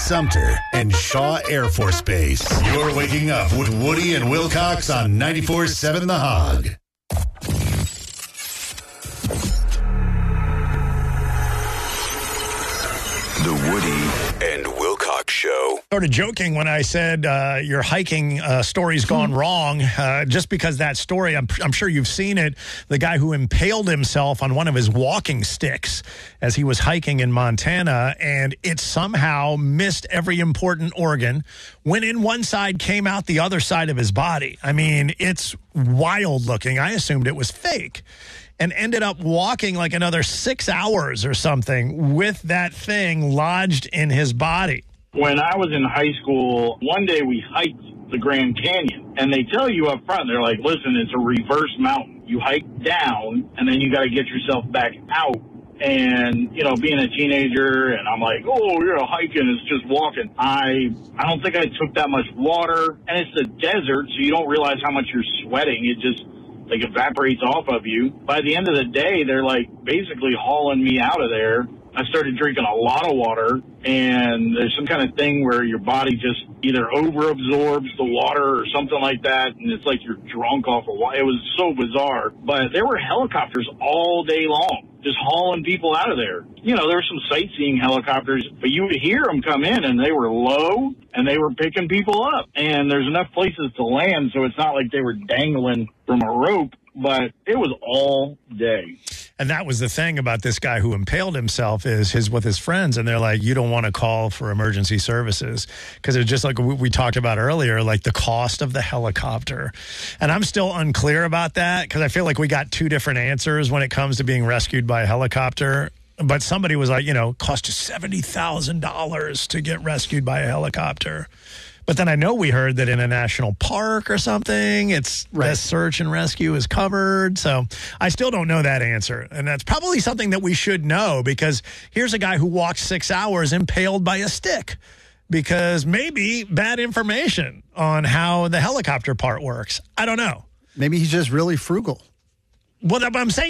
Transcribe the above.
Sumter, and Shaw Air Force Base. You're waking up with Woody and Wilcox on 94.7 The Hog. The Woody and Wilcox Show. Sort of joking when I said your hiking story's gone wrong, just because that story, I'm sure you've seen it, the guy who impaled himself on one of his walking sticks as he was hiking in Montana, and it somehow missed every important organ, went in one side, came out the other side of his body. I mean, it's wild looking. I assumed it was fake. And ended up walking like another 6 hours or something with that thing lodged in his body. When I was in high school, one day we hiked the Grand Canyon, and they tell you up front, they're like, listen, it's a reverse mountain. You hike down, and then you got to get yourself back out. And, you know, being a teenager, and I'm like, oh, you're hiking, it's just walking. I don't think I took that much water, and it's the desert, so you don't realize how much you're sweating. It just like evaporates off of you. By the end of the day, they're like basically hauling me out of there. I started drinking a lot of water, and there's some kind of thing where your body just either over-absorbs the water or something like that, and it's like you're drunk off of water. It was so bizarre. But there were helicopters all day long, just hauling people out of there. You know, there were some sightseeing helicopters, but you would hear them come in, and they were low, and they were picking people up. And there's enough places to land, so it's not like they were dangling from a rope, but it was all day. And that was the thing about this guy who impaled himself is with his friends. And they're like, you don't want to call for emergency services because it's just like we talked about earlier, like the cost of the helicopter. And I'm still unclear about that because I feel like we got two different answers when it comes to being rescued by a helicopter. But somebody was like, you know, cost you $70,000 to get rescued by a helicopter. But then I know we heard that in a national park or something, it's right. The search and rescue is covered. So I still don't know that answer. And that's probably something that we should know because here's a guy who walked 6 hours impaled by a stick because maybe bad information on how the helicopter part works. I don't know. Maybe he's just really frugal. Well, I'm saying